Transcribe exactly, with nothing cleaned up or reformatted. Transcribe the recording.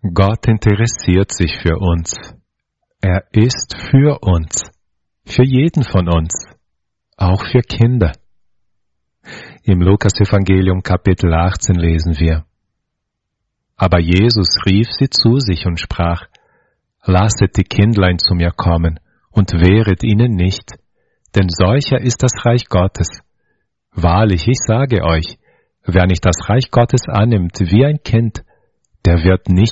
Gott interessiert sich für uns. Er ist für uns, für jeden von uns, auch für Kinder. Im Lukas-Evangelium Kapitel achtzehn lesen wir: Aber Jesus rief sie zu sich und sprach: Lasset die Kindlein zu mir kommen und wehret ihnen nicht, denn solcher ist das Reich Gottes. Wahrlich, ich sage euch, wer nicht das Reich Gottes annimmt wie ein Kind, der wird nicht